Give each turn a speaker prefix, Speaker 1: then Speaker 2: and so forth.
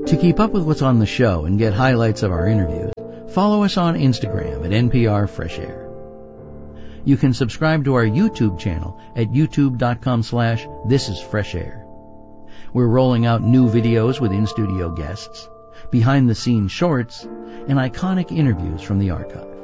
Speaker 1: To keep up with what's on the show and get highlights of our interviews, follow us on Instagram at NPR Fresh Air. You can subscribe to our YouTube channel at youtube.com/thisisfreshair. We're rolling out new videos with in-studio guests, behind-the-scenes shorts, and iconic interviews from the archive.